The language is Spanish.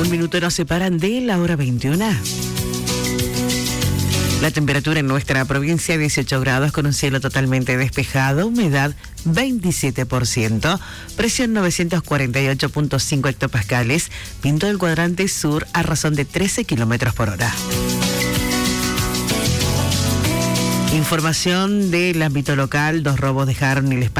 Un minuto nos separan de la hora 21. La temperatura en nuestra provincia 18 grados con un cielo totalmente despejado, humedad 27%, presión 948.5 hectopascales, viento del cuadrante sur a razón de 13 kilómetros por hora. Información del ámbito local: 2 robos dejaron el espacio